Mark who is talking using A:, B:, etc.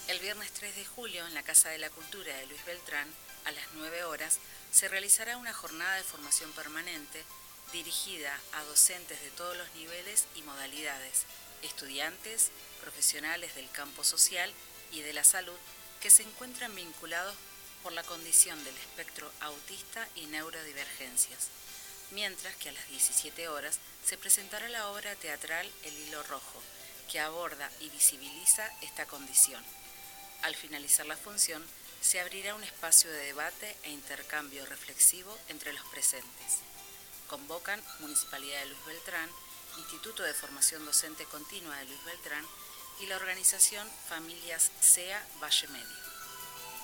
A: El viernes 3 de julio, en la Casa de la Cultura de Luis Beltrán, a las 9 horas, se realizará una jornada de formación permanente dirigida a docentes de todos los niveles y modalidades, estudiantes, profesionales del campo social y de la salud que se encuentran vinculados por la condición del espectro autista y neurodivergencias, mientras que a las 17 horas se presentará la obra teatral El Hilo Rojo, que aborda y visibiliza esta condición. Al finalizar la función, se abrirá un espacio de debate e intercambio reflexivo entre los presentes. Convocan Municipalidad de Luis Beltrán, Instituto de Formación Docente Continua de Luis Beltrán y la organización Familias SEA Valle Medio.